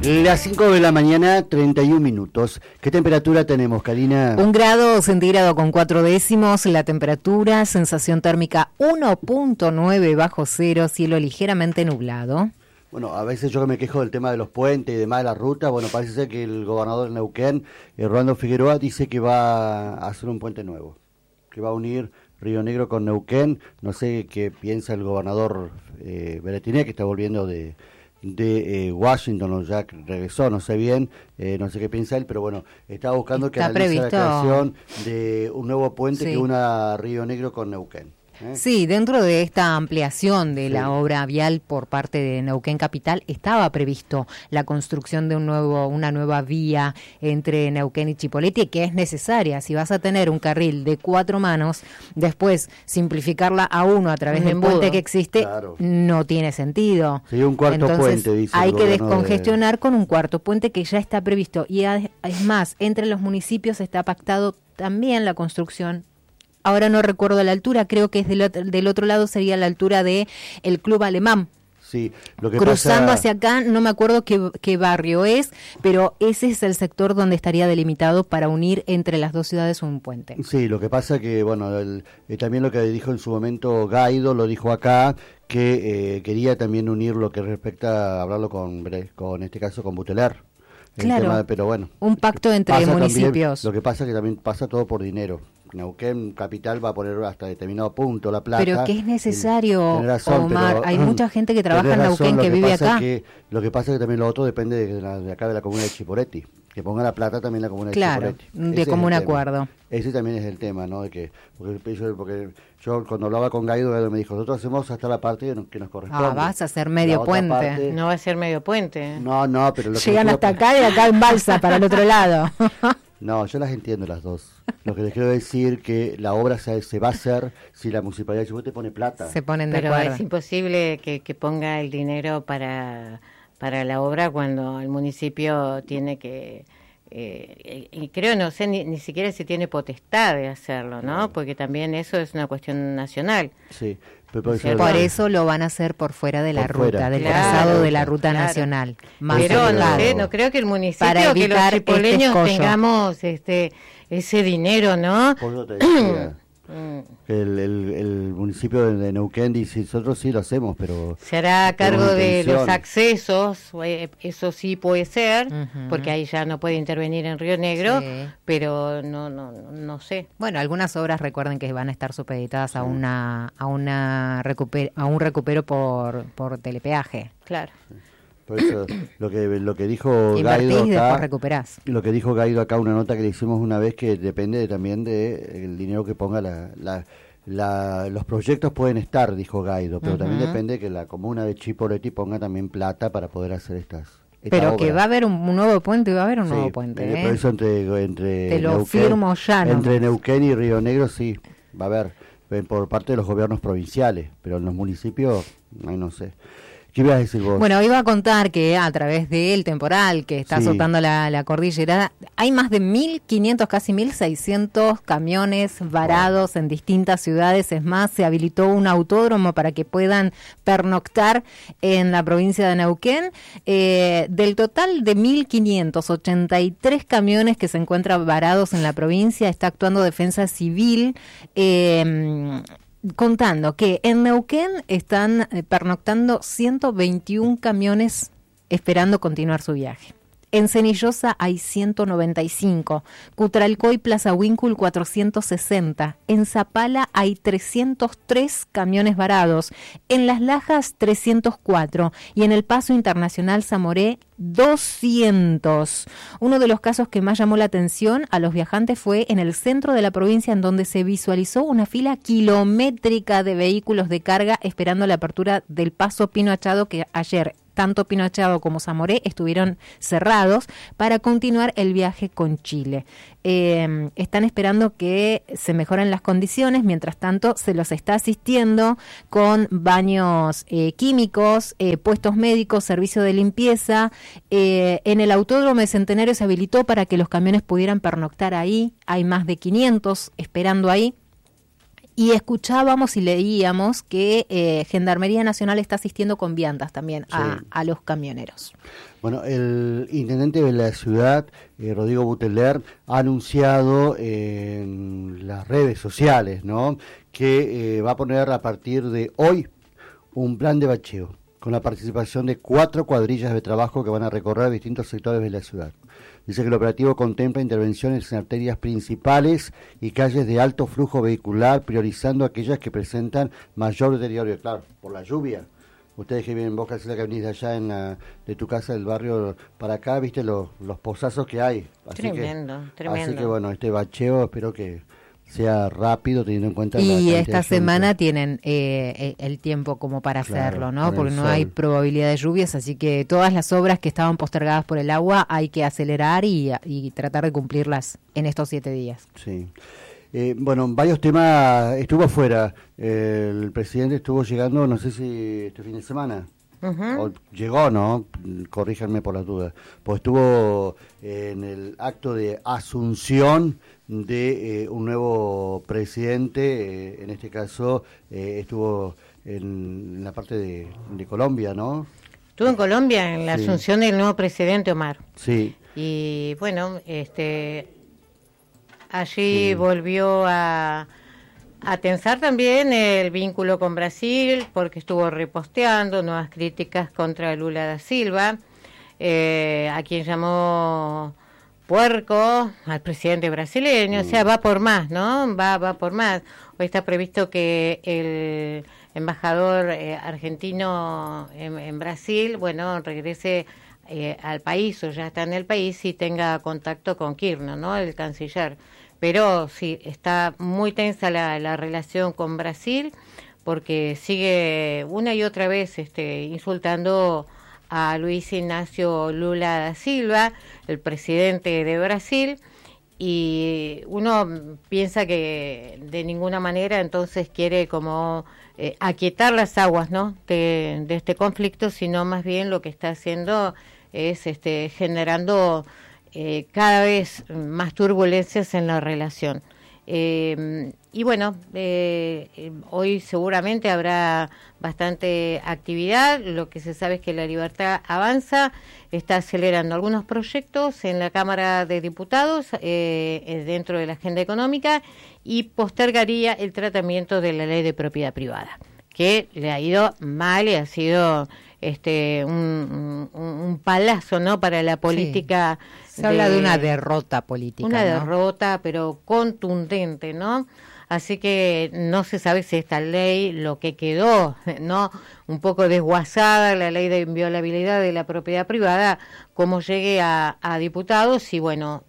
Las 5 de la mañana, 31 minutos. ¿Qué temperatura tenemos, Karina? 1 grado centígrado con 4 décimos, la temperatura, sensación térmica 1.9 bajo cero, cielo ligeramente nublado. Bueno, a veces yo que me quejo del tema de los puentes y demás de la ruta, bueno, parece ser que el gobernador de Neuquén, Rolando Figueroa, dice que va a hacer un puente nuevo, que va a unir Río Negro con Neuquén. No sé qué piensa el gobernador Beretiné, que está volviendo de Washington, o ya regresó, no sé bien, no sé qué piensa él, pero bueno, estaba buscando que analice la creación de un nuevo puente que una Río Negro con Neuquén. Sí, dentro de esta ampliación de la obra vial por parte de Neuquén Capital estaba previsto la construcción de una nueva vía entre Neuquén y Chipoleti, que es necesaria. Si vas a tener un carril de 4 manos, después simplificarla a uno a través del puente que existe, no tiene sentido. Sí, un cuarto Entonces, puente, dice hay que descongestionar con un cuarto puente que ya está previsto. Y es más, entre los municipios está pactado también la construcción. Ahora no recuerdo la altura, creo que es del otro lado, sería la altura de el Club Alemán. Sí, lo que cruzando hacia acá, no me acuerdo qué barrio es, pero ese es el sector donde estaría delimitado para unir entre las dos ciudades un puente. Sí, lo que pasa que, bueno, también lo que dijo en su momento Guaido, lo dijo acá, que quería también unir lo que respecta a hablarlo con este caso, con Buteler. Claro, pero bueno, un pacto entre municipios. También, lo que pasa es que también pasa todo por dinero. Neuquén Capital va a poner hasta determinado punto la plata. Pero que es necesario, Omar, hay mucha gente que trabaja en Neuquén que vive acá. Lo que pasa es que también lo otro depende de acá de la comuna de Chipoleti, que ponga la plata también la comuna de Chipoleti. Claro, de común acuerdo. Ese también es el tema, ¿no? De que porque yo cuando hablaba con Guaido me dijo, nosotros hacemos hasta la parte que nos corresponde. Vas a hacer medio puente. Parte, no va a ser medio puente. No, pero llegan hasta acá y acá en balsa para el otro lado. No, yo las entiendo las dos. Lo que les quiero decir que la obra se va a hacer si la Municipalidad de Chipoleti pone plata. Se ponen de acuerdo. Pero es imposible que ponga el dinero para la obra cuando el municipio tiene que... y creo, no sé ni siquiera si tiene potestad de hacerlo, ¿no? Porque también eso es una cuestión nacional. Sí. Por eso lo van a hacer por fuera de la ruta, del trazado de la ruta nacional. Pero no creo que el municipio, para que los chipoleños tengamos ese dinero, ¿no? Por eso te decía. El municipio de Neuquén dice, nosotros sí lo hacemos, pero... Se hará cargo de los accesos, eso sí puede ser, porque ahí ya no puede intervenir en Río Negro, pero no sé. Bueno, algunas obras recuerden que van a estar supeditadas a un recupero por telepeaje. Claro. Por eso, lo que dijo Guaido acá, recuperás. Lo que dijo Guaido acá, una nota que le hicimos una vez, que depende también del dinero que ponga los proyectos pueden estar, dijo Guaido, pero también depende que la comuna de Chipoleti ponga también plata para poder hacer esta pero obra. Que va a haber un nuevo puente, nuevo puente. Por eso entre te lo Neuquén, firmo ya. Entre Neuquén y Río Negro sí, va a haber, por parte de los gobiernos provinciales, pero en los municipios, no sé. ¿Qué ibas a decir vos? Bueno, iba a contar que a través del temporal que está azotando la cordillera, hay más de 1.500, casi 1.600 camiones varados en distintas ciudades. Es más, se habilitó un autódromo para que puedan pernoctar en la provincia de Neuquén. Del total de 1.583 camiones que se encuentran varados en la provincia, está actuando Defensa Civil, contando que en Neuquén están pernoctando 121 camiones esperando continuar su viaje. En Cenillosa hay 195, Cutralcó Plaza Huíncul 460, en Zapala hay 303 camiones varados, en Las Lajas 304 y en el Paso Internacional Zamoré 200. Uno de los casos que más llamó la atención a los viajantes fue en el centro de la provincia, en donde se visualizó una fila kilométrica de vehículos de carga esperando la apertura del Paso Pino Achado, que ayer tanto Pino Achado como Zamoré estuvieron cerrados para continuar el viaje con Chile. Están esperando que se mejoren las condiciones, mientras tanto se los está asistiendo con baños químicos, puestos médicos, servicio de limpieza. En el Autódromo de Centenario se habilitó para que los camiones pudieran pernoctar ahí, hay más de 500 esperando ahí. Y escuchábamos y leíamos que Gendarmería Nacional está asistiendo con viandas también a los camioneros. Bueno, el intendente de la ciudad, Rodrigo Buteler, ha anunciado en las redes sociales, ¿no?, que va a poner a partir de hoy un plan de bacheo con la participación de 4 cuadrillas de trabajo que van a recorrer distintos sectores de la ciudad. Dice que el operativo contempla intervenciones en arterias principales y calles de alto flujo vehicular, priorizando aquellas que presentan mayor deterioro. Claro, por la lluvia. Ustedes que vienen, vos, Graciela, que venís de allá de tu casa del barrio para acá, viste los pozazos que hay. Tremendo. Así que bueno, este bacheo espero que sea rápido, teniendo en cuenta y esta semana tienen el tiempo como para hacerlo, ¿no? Porque no hay probabilidad de lluvias, así que todas las obras que estaban postergadas por el agua hay que acelerar y tratar de cumplirlas en estos 7 días. Sí. Bueno, varios temas. Estuvo afuera, el presidente estuvo llegando, no sé si este fin de semana. O llegó, ¿no? Corríjanme por las dudas. Pues estuvo en el acto de asunción de un nuevo presidente, en este caso estuvo en la parte de Colombia, ¿no? Estuvo en Colombia en la asunción del nuevo presidente, Omar. Sí. Y bueno, allí volvió a tensar también el vínculo con Brasil, porque estuvo reposteando nuevas críticas contra Lula da Silva, a quien llamó puerco al presidente brasileño. O sea, va por más, ¿no? Va por más. Hoy está previsto que el embajador argentino en Brasil, bueno, regrese al país, o ya está en el país, y tenga contacto con Kirchner, ¿no?, el canciller. Pero sí, está muy tensa la relación con Brasil, porque sigue una y otra vez insultando a Luis Ignacio Lula da Silva, el presidente de Brasil, y uno piensa que de ninguna manera entonces quiere como aquietar las aguas, ¿no?, de este conflicto, sino más bien lo que está haciendo es generando cada vez más turbulencias en la relación. Y bueno, hoy seguramente habrá bastante actividad. Lo que se sabe es que La Libertad Avanza está acelerando algunos proyectos en la Cámara de Diputados dentro de la agenda económica, y postergaría el tratamiento de la ley de propiedad privada, que le ha ido mal y ha sido un palazo, ¿no?, para la política. Se habla de una derrota política. Una ¿no? derrota, pero contundente, ¿no? Así que no se sabe si esta ley, lo que quedó, ¿no?, un poco desguazada, la ley de inviolabilidad de la propiedad privada, cómo llegue a diputados, y bueno,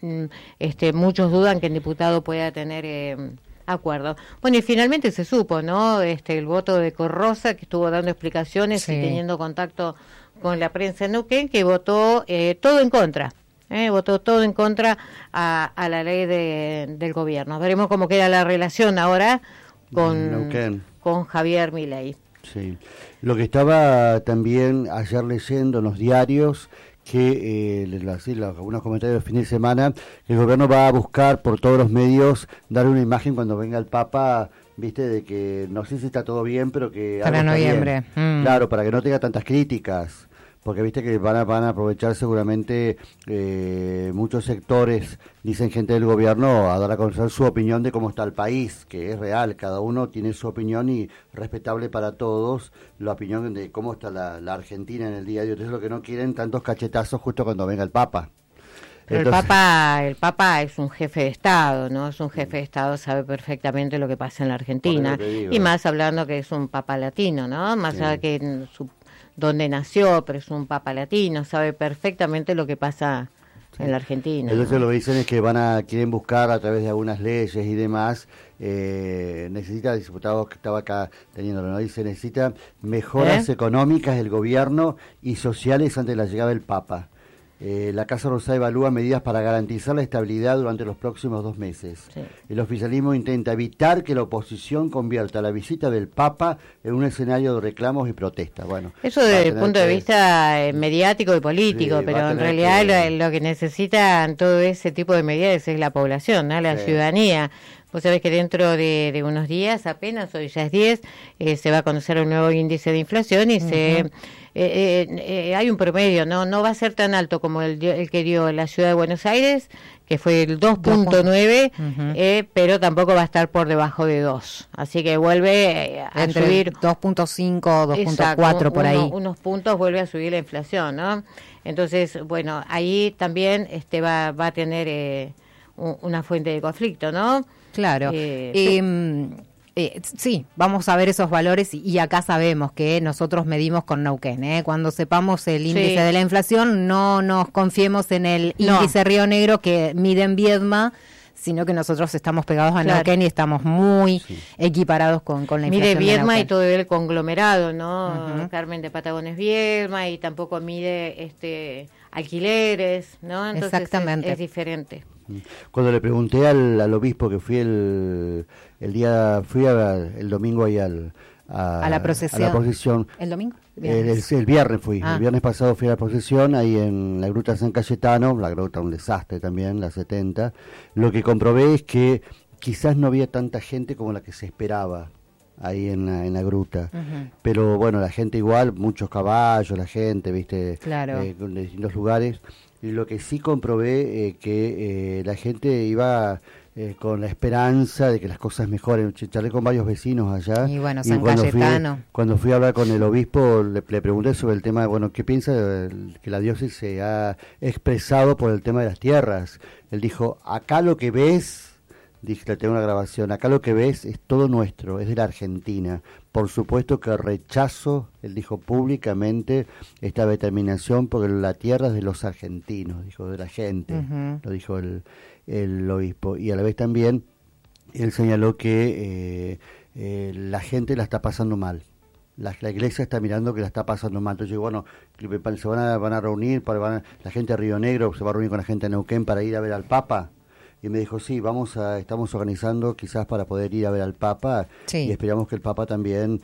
muchos dudan que el diputado pueda tener acuerdo. Bueno, y finalmente se supo, ¿no?, el voto de Corrosa, que estuvo dando explicaciones y teniendo contacto con la prensa en Neuquén, que votó todo en contra. Votó todo en contra a la ley del gobierno. Veremos cómo queda la relación ahora con Javier Milei. Sí. Lo que estaba también ayer leyendo en los diarios, que algunos comentarios del fin de semana, que el gobierno va a buscar por todos los medios dar una imagen cuando venga el Papa, viste, de que no sé si está todo bien, pero que para noviembre. Claro, para que no tenga tantas críticas. Porque viste que van a aprovechar seguramente muchos sectores, dicen gente del gobierno, a dar a conocer su opinión de cómo está el país, que es real, cada uno tiene su opinión y respetable para todos, la opinión de cómo está la Argentina en el día de hoy. Entonces lo que no quieren, tantos cachetazos justo cuando venga el Papa. Pero el Papa es un jefe de Estado, ¿no? Es un jefe de Estado, sabe perfectamente lo que pasa en la Argentina, y más hablando que es un Papa latino, ¿no? Más allá que en donde nació, pero es un Papa latino, sabe perfectamente lo que pasa en la Argentina. Entonces lo que dicen es que quieren buscar a través de algunas leyes y demás, necesita, el diputado que estaba acá teniéndolo, ¿no?, dice, necesita mejoras económicas del gobierno y sociales antes de la llegada del Papa. La Casa Rosada evalúa medidas para garantizar la estabilidad durante los próximos 2 meses. Sí. El oficialismo intenta evitar que la oposición convierta la visita del Papa en un escenario de reclamos y protestas. Bueno, eso desde el punto de vista mediático y político, pero en realidad lo que necesitan todo ese tipo de medidas es la población, ¿no?, la ciudadanía. Vos sabés que dentro de unos días, apenas, hoy ya es 10, se va a conocer un nuevo índice de inflación y hay un promedio, no va a ser tan alto como el que dio la Ciudad de Buenos Aires, que fue el 2.9, pero tampoco va a estar por debajo de 2. Así que vuelve a subir 2.5, 2.4 por ahí. Unos puntos vuelve a subir la inflación, ¿no? Entonces, bueno, ahí también va a tener una fuente de conflicto, ¿no? Claro. Sí, vamos a ver esos valores y acá sabemos que nosotros medimos con Neuquén. Cuando sepamos el índice de la inflación, no nos confiemos en el índice Río Negro que mide en Viedma, sino que nosotros estamos pegados a Neuquén y estamos muy equiparados con la inflación. Mide Viedma y todo el conglomerado, ¿no? Carmen de Patagones Viedma, y tampoco mide alquileres, ¿no? Entonces exactamente. Es diferente. Cuando le pregunté al obispo, que fui el domingo ahí a la procesión. ¿El domingo? El viernes fui. El viernes pasado fui a la procesión ahí en la Gruta San Cayetano, la gruta un desastre también, la 70. Lo que comprobé es que quizás no había tanta gente como la que se esperaba ahí en la gruta, pero bueno, la gente igual, muchos caballos, la gente, viste, claro. De distintos lugares. Y lo que sí comprobé que la gente iba con la esperanza de que las cosas mejoren. Charlé con varios vecinos allá. Y bueno, San Cayetano. Cuando fui a hablar con el obispo, le pregunté sobre el tema, bueno, ¿qué piensa que la diócesis se ha expresado por el tema de las tierras? Él dijo, acá lo que ves, dije, tengo una grabación, acá lo que ves es todo nuestro, es de la Argentina. Por supuesto que rechazo, él dijo públicamente, esta determinación porque la tierra es de los argentinos, dijo, de la gente, lo dijo el obispo. Y a la vez también él señaló que la gente la está pasando mal. La iglesia está mirando que la está pasando mal. Entonces, bueno, se van a reunir, la gente de Río Negro se va a reunir con la gente de Neuquén para ir a ver al Papa. Y me dijo, sí, estamos organizando quizás para poder ir a ver al Papa, y esperamos que el Papa también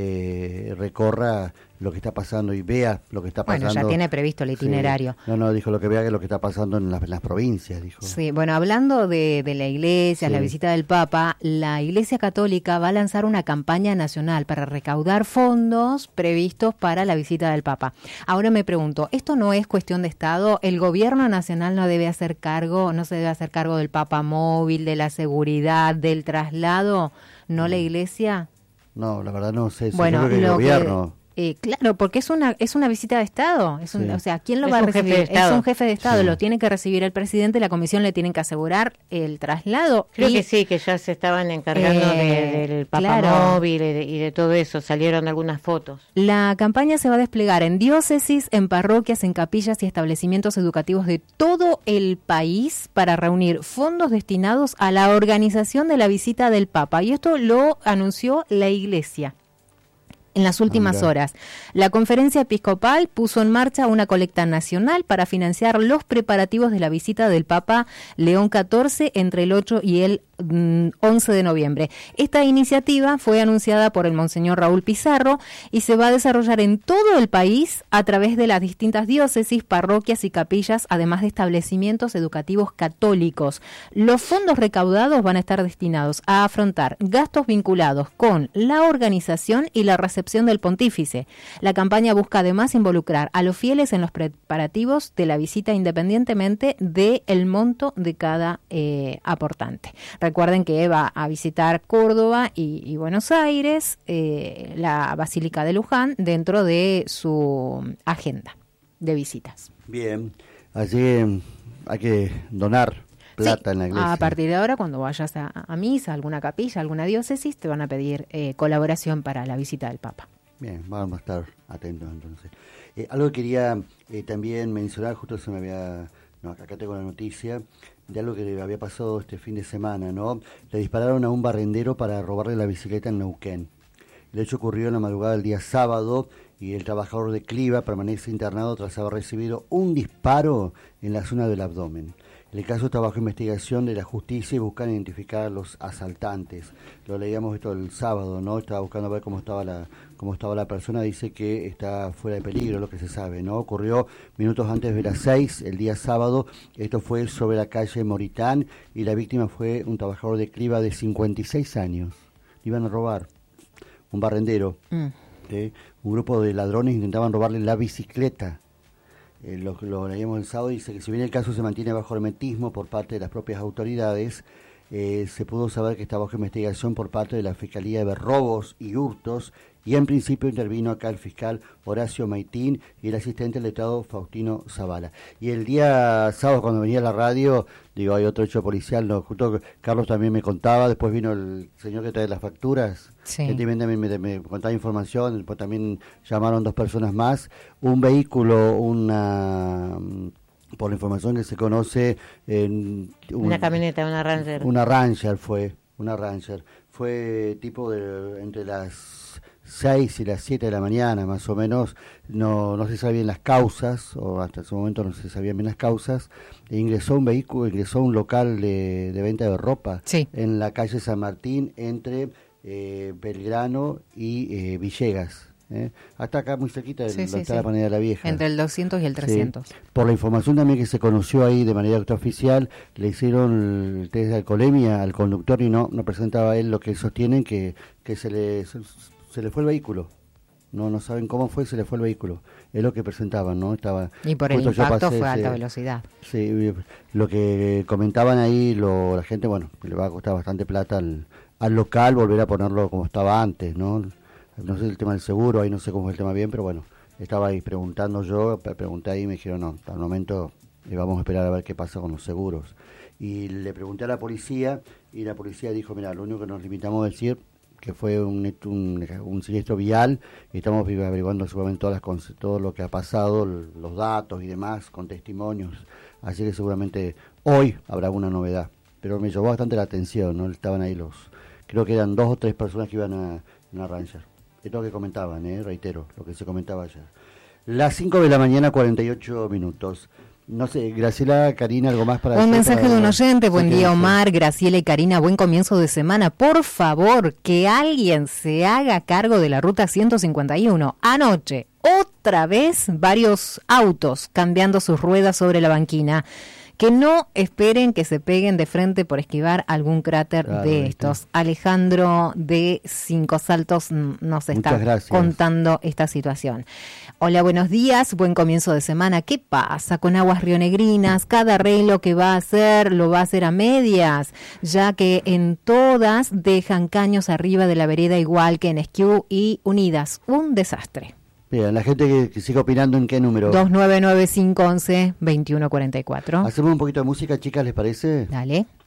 recorra lo que está pasando y vea lo que está pasando. Bueno, ya tiene previsto el itinerario. Sí. No, dijo lo que vea que lo que está pasando en las provincias, dijo. Sí, bueno, hablando de la iglesia, la visita del Papa, la Iglesia Católica va a lanzar una campaña nacional para recaudar fondos previstos para la visita del Papa. Ahora me pregunto, ¿esto no es cuestión de Estado? ¿El gobierno nacional no se debe hacer cargo del Papa móvil, de la seguridad, del traslado? ¿No la iglesia? No, la verdad no sé. Bueno, yo creo que el gobierno... claro, porque es una visita de Estado. O sea, ¿quién lo va a recibir? Es un jefe de Estado, lo tiene que recibir el presidente, la comisión le tienen que asegurar el traslado. Creo que sí, que ya se estaban encargando del Papa móvil y de todo eso. Salieron algunas fotos. La campaña se va a desplegar en diócesis, en parroquias, en capillas y establecimientos educativos de todo el país para reunir fondos destinados a la organización de la visita del Papa. Y esto lo anunció la Iglesia en las últimas horas. La Conferencia Episcopal puso en marcha una colecta nacional para financiar los preparativos de la visita del Papa León XIV entre el 8 y el 11 de noviembre. Esta iniciativa fue anunciada por el Monseñor Raúl Pizarro y se va a desarrollar en todo el país a través de las distintas diócesis, parroquias y capillas, además de establecimientos educativos católicos. Los fondos recaudados van a estar destinados a afrontar gastos vinculados con la organización y la recepción del pontífice. La campaña busca además involucrar a los fieles en los preparativos de la visita independientemente del monto de cada aportante. Recuerden que va a visitar Córdoba y Buenos Aires, la Basílica de Luján, dentro de su agenda de visitas. Bien, así hay que donar plata en la iglesia. A partir de ahora, cuando vayas a misa, alguna capilla, alguna diócesis, te van a pedir colaboración para la visita del Papa. Bien, vamos a estar atentos entonces. Algo que quería también mencionar, justo se me había... No, acá tengo la noticia de algo que había pasado este fin de semana, ¿no? Le dispararon a un barrendero para robarle la bicicleta en Neuquén. El hecho ocurrió en la madrugada del día sábado y el trabajador de Cliva permanece internado tras haber recibido un disparo en la zona del abdomen. El caso está bajo investigación de la justicia y buscan identificar a los asaltantes. Lo leíamos esto el sábado, ¿no? Estaba buscando ver cómo estaba la persona. Dice que está fuera de peligro, lo que se sabe, ¿no? Ocurrió minutos antes de las 6, el día sábado. Esto fue sobre la calle Moritán y la víctima fue un trabajador de criba de 56 años. Le iban a robar, un barrendero. Un grupo de ladrones intentaban robarle la bicicleta. Lo leíamos el sábado. Dice que si bien el caso se mantiene bajo hermetismo por parte de las propias autoridades, se pudo saber que está bajo investigación por parte de la Fiscalía de Robos y Hurtos, y en principio intervino acá el fiscal Horacio Maitín y el asistente letrado Faustino Zavala. Y el día sábado, cuando venía a la radio, digo, hay otro hecho policial, ¿no? Justo Carlos también me contaba, después vino el señor que trae las facturas, sí. También me contaba información, después también llamaron 2 personas más, un vehículo, por la información que se conoce, una camioneta, una Ranger. Una Ranger. Fue tipo entre las 6 y las 7 de la mañana, más o menos. No se sabían las causas, o hasta ese momento no se sabían bien las causas. Ingresó un local de venta de ropa, sí, en la calle San Martín, entre Belgrano y Villegas. Hasta acá muy cerquita donde está la Panera de la Vieja, entre el 200 y el 300. Por la información también que se conoció ahí de manera extraoficial, le hicieron el test de alcoholemia al conductor y no presentaba él lo que sostienen que se le fue el vehículo. No saben cómo fue, se le fue el vehículo. Es lo que presentaban, ¿no? Y por el impacto fue a alta velocidad. Sí, lo que comentaban ahí, la gente, bueno, le va a costar bastante plata al local volver a ponerlo como estaba antes, ¿no? No sé el tema del seguro, ahí no sé cómo es el tema bien, pero bueno, estaba ahí preguntando pregunté ahí y me dijeron, no, al momento vamos a esperar a ver qué pasa con los seguros. Y le pregunté a la policía, y la policía dijo, mira, lo único que nos limitamos a decir que fue un siniestro vial, y estamos averiguando seguramente todo lo que ha pasado, los datos y demás, con testimonios, así que seguramente hoy habrá alguna novedad. Pero me llamó bastante la atención, ¿no? Estaban ahí creo que eran 2 o 3 personas que iban a una Ranger. Es lo que comentaban, reitero, lo que se comentaba ayer. Las 5 de la mañana, 48 minutos. No sé, Graciela, Karina, ¿algo más para un mensaje de un oyente? Buen día, Omar, Graciela y Karina, buen comienzo de semana. Por favor, que alguien se haga cargo de la ruta 151. Anoche, otra vez, varios autos cambiando sus ruedas sobre la banquina. Que no esperen que se peguen de frente por esquivar algún cráter de estos. Alejandro de Cinco Saltos nos está contando esta situación. Hola, buenos días, buen comienzo de semana. ¿Qué pasa con Aguas Rionegrinas? Cada arreglo que va a hacer, lo va a hacer a medias, ya que en todas dejan caños arriba de la vereda, igual que en Esquiú y Unidas. Un desastre. Bien, la gente que sigue opinando, ¿en qué número? 299511-2144. Hacemos un poquito de música, chicas, ¿les parece? Dale.